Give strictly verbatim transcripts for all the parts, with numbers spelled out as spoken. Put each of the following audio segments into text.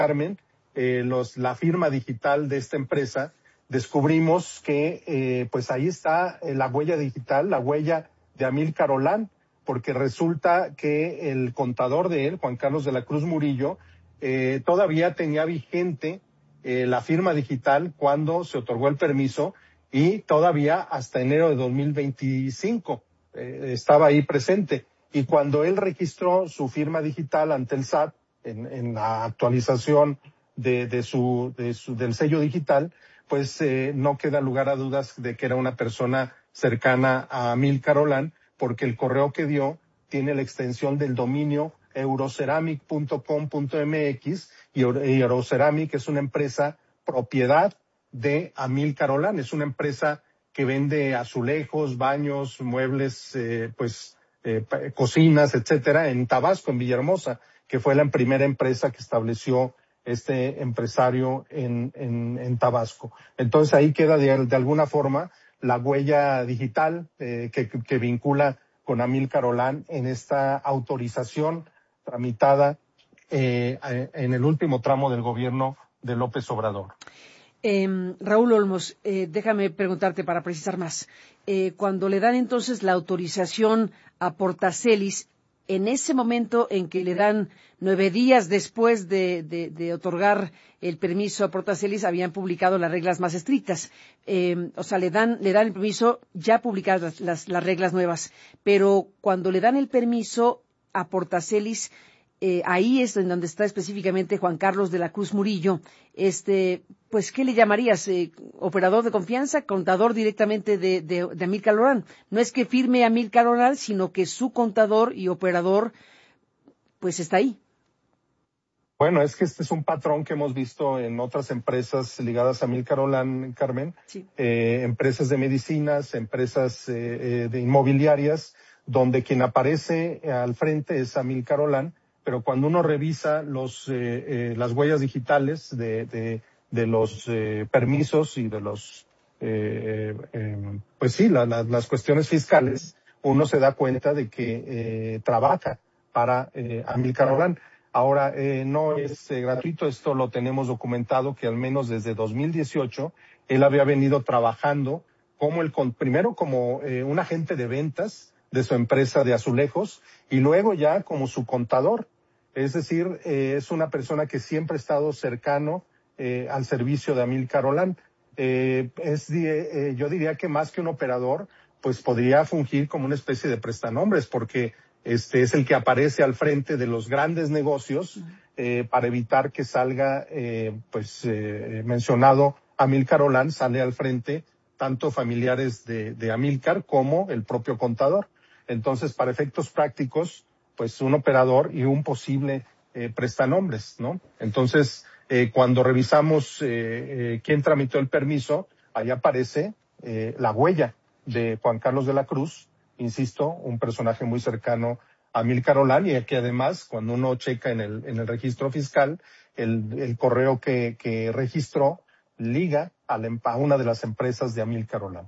Carmen, eh, los, la firma digital de esta empresa, descubrimos que eh, pues ahí está eh, la huella digital, la huella de Amílcar Olán, porque resulta que el contador de él, Juan Carlos de la Cruz Murillo, eh, todavía tenía vigente eh, la firma digital cuando se otorgó el permiso y todavía hasta enero de dos mil veinticinco eh, estaba ahí presente. Y cuando él registró su firma digital ante el S A T en, en la actualización de, de su, de su, del sello digital, pues eh, no queda lugar a dudas de que era una persona cercana a Amílcar Olán, porque el correo que dio tiene la extensión del dominio euroceramic punto com punto m x y Euroceramic es una empresa propiedad de Amílcar Olán, es una empresa que vende azulejos, baños, muebles, eh, pues eh, cocinas, etcétera, en Tabasco, en Villahermosa, que fue la primera empresa que estableció este empresario en, en, en Tabasco. Entonces ahí queda de, de alguna forma la huella digital eh, que, que vincula con Amílcar Olán en esta autorización tramitada eh, en el último tramo del gobierno de López Obrador. Eh, Raúl Olmos, eh, déjame preguntarte para precisar más. Eh, cuando le dan entonces la autorización a Portacelis, en ese momento en que le dan nueve días después de, de, de otorgar el permiso a Portacelis, habían publicado las reglas más estrictas. Eh, o sea, le dan, le dan el permiso ya publicadas las, las, las reglas nuevas. Pero cuando le dan el permiso a Portacelis, eh, ahí es en donde está específicamente Juan Carlos de la Cruz Murillo. Este, pues, ¿qué le llamarías? Eh, ¿Operador de confianza? ¿Contador directamente de, de, de Amílcar Olán? No es que firme Amílcar Olán, sino que su contador y operador, pues, está ahí. Bueno, es que este es un patrón que hemos visto en otras empresas ligadas a Amílcar Olán, Carmen. Sí. Eh, empresas de medicinas, empresas eh, eh, de inmobiliarias, donde quien aparece al frente es Amílcar Olán, pero cuando uno revisa los eh, eh, las huellas digitales de, de, de los eh, permisos y de los, eh, eh, pues sí, la, la, las cuestiones fiscales, uno se da cuenta de que eh, trabaja para eh, Amílcar Olán. Ahora, eh, no es eh, gratuito, esto lo tenemos documentado que al menos desde dos mil dieciocho él había venido trabajando como el, primero como eh, un agente de ventas de su empresa de azulejos y luego ya como su contador. Es decir, eh, es una persona que siempre ha estado cercano eh, al servicio de Amílcar Olán. Eh, es, eh, yo diría que más que un operador, pues podría fungir como una especie de prestanombres, porque este es el que aparece al frente de los grandes negocios eh, para evitar que salga, eh, pues eh, mencionado Amílcar Olán, sale al frente tanto familiares de, de Amílcar como el propio contador. Entonces, para efectos prácticos, pues un operador y un posible eh, prestanombres, ¿no? Entonces, eh, cuando revisamos eh, eh, quién tramitó el permiso, ahí aparece eh, la huella de Juan Carlos de la Cruz, insisto, un personaje muy cercano a Amílcar Olán y que además, cuando uno checa en el, en el registro fiscal, el, el correo que, que registró liga a, la, a una de las empresas de Amílcar Olán.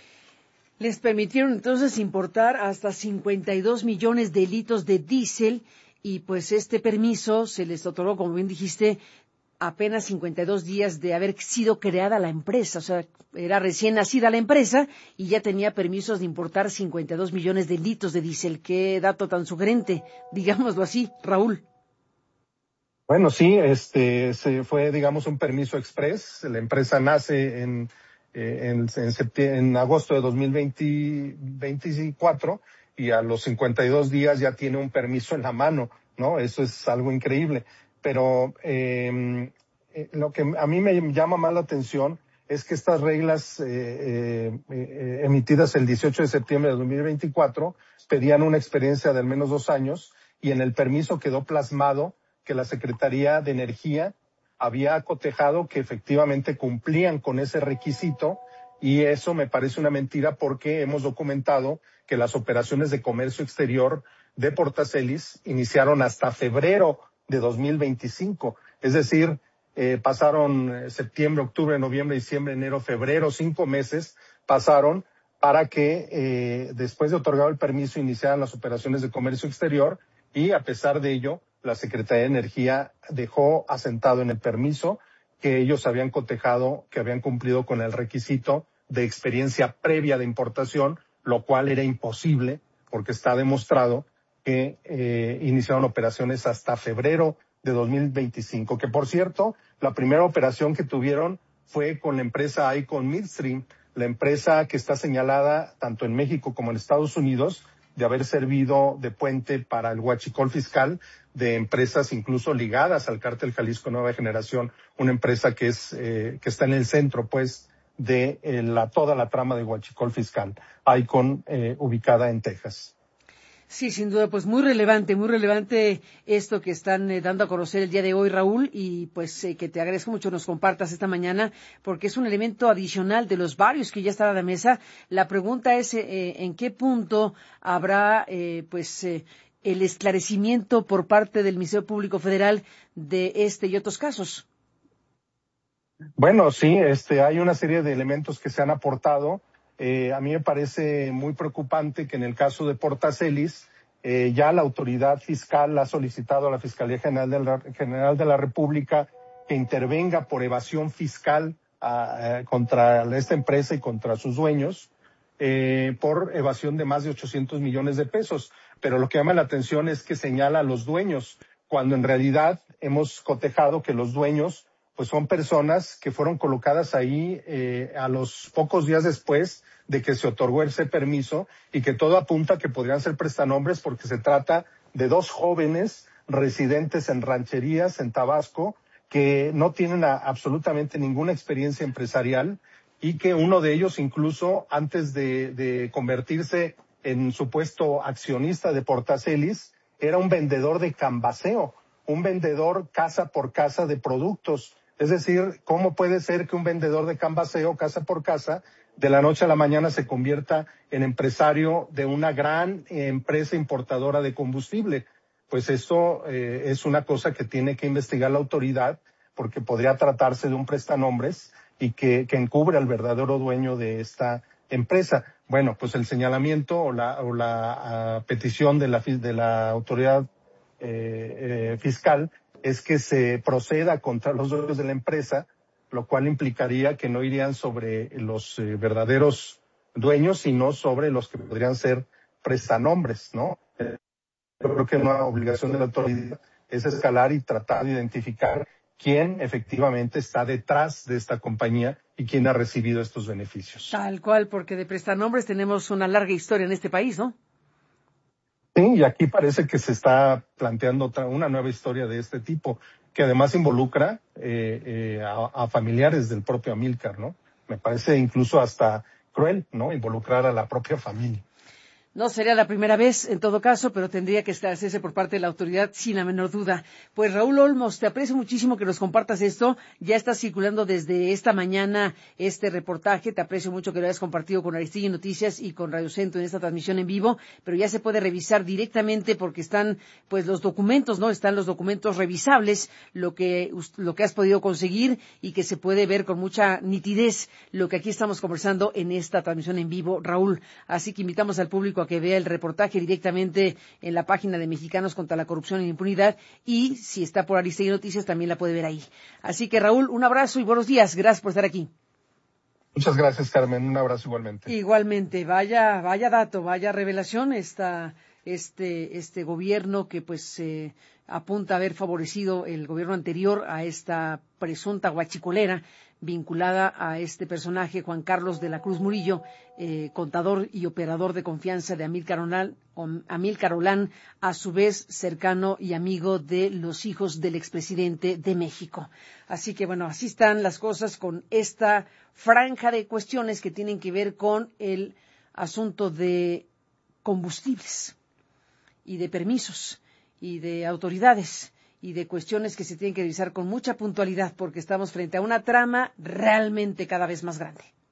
Les permitieron entonces importar hasta cincuenta y dos millones de litros de diésel y pues este permiso se les otorgó, como bien dijiste, apenas cincuenta y dos días de haber sido creada la empresa. O sea, era recién nacida la empresa y ya tenía permisos de importar cincuenta y dos millones de litros de diésel. Qué dato tan sugerente, digámoslo así, Raúl. Bueno, sí, este se fue, digamos, un permiso express. La empresa nace en En, en, septiembre, en agosto de dos mil veinticuatro y a los cincuenta y dos días ya tiene un permiso en la mano, ¿no? Eso es algo increíble. Pero eh, eh, lo que a mí me llama más la atención es que estas reglas eh, eh, eh, emitidas el dieciocho de septiembre de dos mil veinticuatro pedían una experiencia de al menos dos años y en el permiso quedó plasmado que la Secretaría de Energía había acotejado que efectivamente cumplían con ese requisito y eso me parece una mentira porque hemos documentado que las operaciones de comercio exterior de Portacelis iniciaron hasta febrero de dos mil veinticinco. Es decir, eh, pasaron septiembre, octubre, noviembre, diciembre, enero, febrero, cinco meses pasaron para que eh, después de otorgado el permiso iniciaran las operaciones de comercio exterior y a pesar de ello la Secretaría de Energía dejó asentado en el permiso que ellos habían cotejado, que habían cumplido con el requisito de experiencia previa de importación, lo cual era imposible porque está demostrado que eh, iniciaron operaciones hasta febrero de dos mil veinticinco, que por cierto, la primera operación que tuvieron fue con la empresa Icon Midstream, la empresa que está señalada tanto en México como en Estados Unidos de haber servido de puente para el huachicol fiscal de empresas incluso ligadas al cártel Jalisco Nueva Generación, una empresa que es eh, que está en el centro, pues, de eh, la toda la trama de huachicol fiscal, Icon, eh, ubicada en Texas. Sí, sin duda, pues muy relevante, muy relevante esto que están eh, dando a conocer el día de hoy, Raúl, y pues eh, que te agradezco mucho nos compartas esta mañana, porque es un elemento adicional de los varios que ya están a la mesa. La pregunta es eh, en qué punto habrá eh, pues eh, el esclarecimiento por parte del Ministerio Público Federal de este y otros casos. Bueno, sí, este, hay una serie de elementos que se han aportado. Eh, a mí me parece muy preocupante que en el caso de Portacelis, eh, ya la autoridad fiscal ha solicitado a la Fiscalía General de la, General de la República que intervenga por evasión fiscal a, a, contra esta empresa y contra sus dueños, eh, por evasión de más de ochocientos millones de pesos. Pero lo que llama la atención es que señala a los dueños, cuando en realidad hemos cotejado que los dueños pues son personas que fueron colocadas ahí eh, a los pocos días después de que se otorgó ese permiso y que todo apunta a que podrían ser prestanombres porque se trata de dos jóvenes residentes en rancherías en Tabasco que no tienen a, absolutamente ninguna experiencia empresarial y que uno de ellos incluso antes de, de convertirse en supuesto accionista de Portacelis era un vendedor de cambaseo, un vendedor casa por casa de productos. Es decir, ¿cómo puede ser que un vendedor de cambaseo, casa por casa, de la noche a la mañana se convierta en empresario de una gran eh, empresa importadora de combustible? Pues esto eh, es una cosa que tiene que investigar la autoridad, porque podría tratarse de un prestanombres y que, que encubre al verdadero dueño de esta empresa. Bueno, pues el señalamiento o la, o la uh, petición de la, de la autoridad eh, eh, fiscal es que se proceda contra los dueños de la empresa, lo cual implicaría que no irían sobre los eh, verdaderos dueños, sino sobre los que podrían ser prestanombres, ¿no? Eh, yo creo que una obligación de la autoridad es escalar y tratar de identificar quién efectivamente está detrás de esta compañía y quién ha recibido estos beneficios. Tal cual, porque de prestanombres tenemos una larga historia en este país, ¿no? Sí, y aquí parece que se está planteando otra, una nueva historia de este tipo, que además involucra eh, eh, a, a familiares del propio Amílcar, ¿no? Me parece incluso hasta cruel, ¿no? Involucrar a la propia familia. No sería la primera vez, en todo caso, pero tendría que establecerse por parte de la autoridad sin la menor duda. Pues Raúl Olmos, te aprecio muchísimo que nos compartas esto. Ya está circulando desde esta mañana este reportaje. Te aprecio mucho que lo hayas compartido con Aristegui Noticias y con Radio Centro en esta transmisión en vivo, pero ya se puede revisar directamente porque están, pues, los documentos, ¿no? Están los documentos revisables, lo que, lo que has podido conseguir y que se puede ver con mucha nitidez lo que aquí estamos conversando en esta transmisión en vivo, Raúl. Así que invitamos al público a que vea el reportaje directamente en la página de Mexicanos contra la Corrupción y la Impunidad y si está por Aristegui Noticias también la puede ver ahí. Así que Raúl, un abrazo y buenos días. Gracias por estar aquí. Muchas gracias, Carmen. Un abrazo igualmente. Igualmente. Vaya, vaya dato, vaya revelación esta, este, este gobierno que pues eh, apunta a haber favorecido el gobierno anterior a esta presunta guachicolera vinculada a este personaje, Juan Carlos de la Cruz Murillo, eh, contador y operador de confianza de Amílcar Olán, Amílcar Olán, a su vez cercano y amigo de los hijos del expresidente de México. Así que, bueno, así están las cosas con esta franja de cuestiones que tienen que ver con el asunto de combustibles y de permisos y de autoridades y de cuestiones que se tienen que revisar con mucha puntualidad porque estamos frente a una trama realmente cada vez más grande.